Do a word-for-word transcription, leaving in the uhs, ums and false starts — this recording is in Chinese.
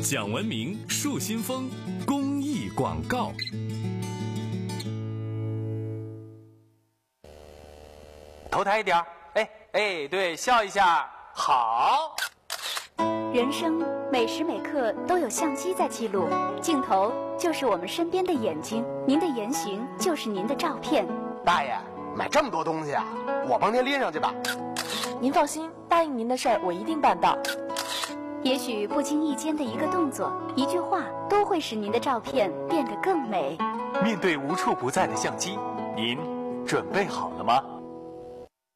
讲文明树新风公益广告。 头抬一点，哎哎，对，笑一下，好。 人生每时每刻都有相机在记录，镜头就是我们身边的眼睛，您的言行就是您的照片。 大爷，买这么多东西啊，我帮您拎上去吧。 您放心，答应您的事儿我一定办到。 也许不经意间的一个动作、一句话，都会使您的照片变得更美。 面对无处不在的相机，您准备好了吗？